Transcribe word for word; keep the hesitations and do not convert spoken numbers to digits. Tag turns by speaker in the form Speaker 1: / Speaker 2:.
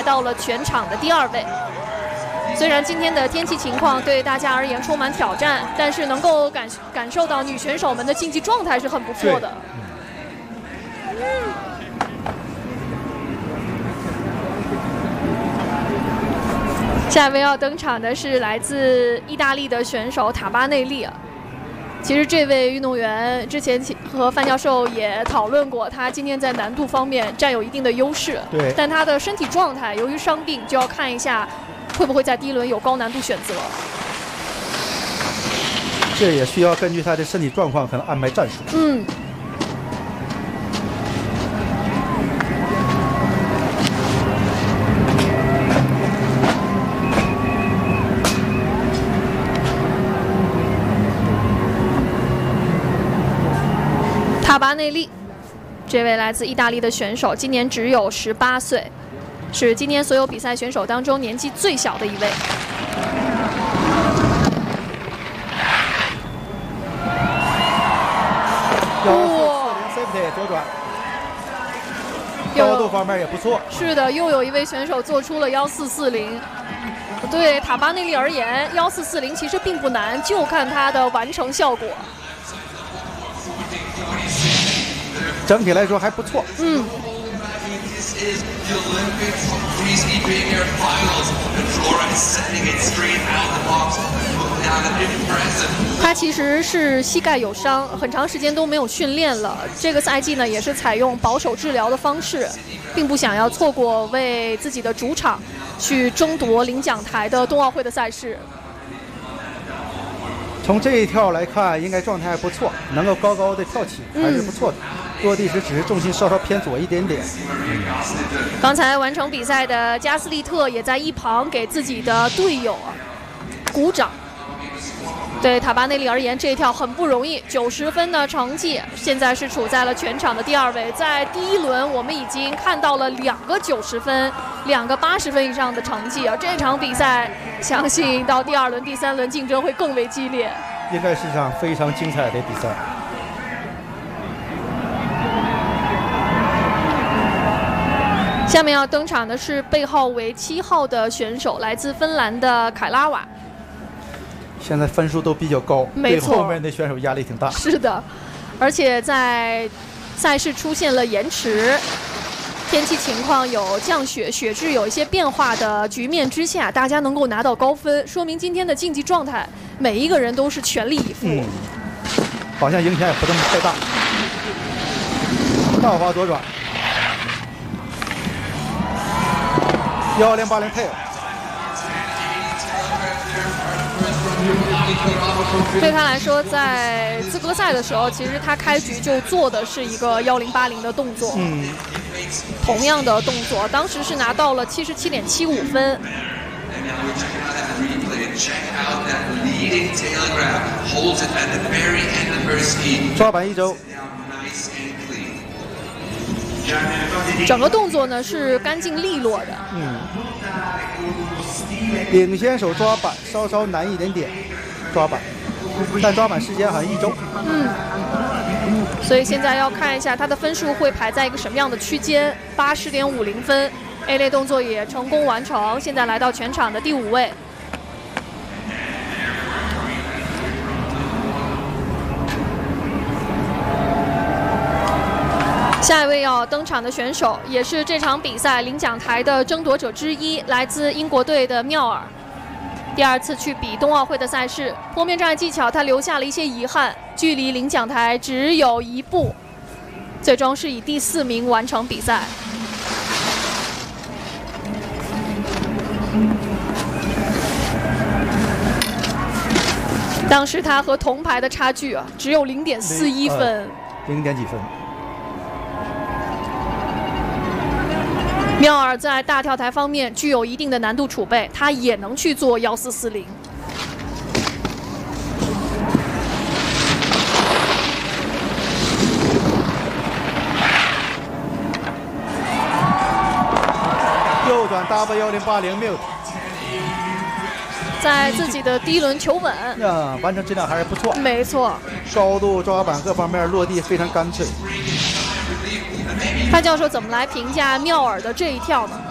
Speaker 1: 到了全场的第二位。虽然今天的天气情况对大家而言充满挑战，但是能够感感受到女选手们的竞技状态是很不错的。下一位要登场的是来自意大利的选手塔巴内利。其实这位运动员之前和范教授也讨论过，他今天在难度方面占有一定的优势。
Speaker 2: 对，
Speaker 1: 但他的身体状态由于伤病，就要看一下会不会在第一轮有高难度选择。
Speaker 2: 这也需要根据他的身体状况可能安排战术。
Speaker 1: 嗯。塔巴内利，这位来自意大利的选手，今年只有十八岁，是今年所有比赛选手当中年纪最小的一位。
Speaker 2: 哇 ！safety 左转，高度方面也不错。
Speaker 1: 是的，又有一位选手做出了幺四四零。对塔巴内利而言，幺四四零其实并不难，就看他的完成效果。
Speaker 2: 整体来说还不错。
Speaker 1: 嗯。他其实是膝盖有伤，很长时间都没有训练了。这个赛季呢，也是采用保守治疗的方式，并不想要错过为自己的主场去争夺领奖台的冬奥会的赛事。
Speaker 2: 从这一跳来看，应该状态还不错，能够高高的跳起，还是不错的。嗯，落地时只是重心稍稍偏左一点点。嗯，
Speaker 1: 刚才完成比赛的加斯利特也在一旁给自己的队友鼓掌。对塔巴内利而言，这一跳很不容易，九十分的成绩，现在是处在了全场的第二位。在第一轮，我们已经看到了两个九十分，两个八十分以上的成绩啊！这场比赛，相信到第二轮、第三轮竞争会更为激烈。
Speaker 2: 应该是一场非常精彩的比赛。
Speaker 1: 下面要登场的是背号为七号的选手，来自芬兰的凯拉瓦。
Speaker 2: 现在分数都比较高，
Speaker 1: 没错，
Speaker 2: 对后面的选手压力挺大。
Speaker 1: 是的，而且在赛事出现了延迟、天气情况有降雪、雪质有一些变化的局面之下，大家能够拿到高分，说明今天的竞技状态，每一个人都是全力以赴。
Speaker 2: 嗯，好像影响也不这么太大。倒滑左转，幺零八零 tail。
Speaker 1: 对他来说，在资格赛的时候，其实他开局就做的是一个幺零八零的动作，
Speaker 2: 嗯，
Speaker 1: 同样的动作，当时是拿到了七十七点七五分。
Speaker 2: 抓板一周，
Speaker 1: 整个动作呢是干净利落的。
Speaker 2: 嗯，领先手抓板稍稍难一点点，抓板，但抓板时间好像一周。
Speaker 1: 嗯，所以现在要看一下他的分数会排在一个什么样的区间，八十点五零分 ，A 类动作也成功完成，现在来到全场的第五位。下一位要登场的选手，也是这场比赛领奖台的争夺者之一，来自英国队的缪尔。第二次去比冬奥会的赛事，坡面障碍技巧他留下了一些遗憾，距离领奖台只有一步，最终是以第四名完成比赛。当时他和铜牌的差距啊，只有零点四一分，
Speaker 2: 零点几分。
Speaker 1: 缪尔在大跳台方面具有一定的难度储备，他也能去做幺四四零。
Speaker 2: 右转 W 幺零八零 mute，
Speaker 1: 在自己的第一轮求稳，
Speaker 2: 啊，完成质量还是不错。
Speaker 1: 没错，
Speaker 2: 高度、抓板各方面落地非常干脆。
Speaker 1: 潘教授怎么来评价缪尔的这一跳呢？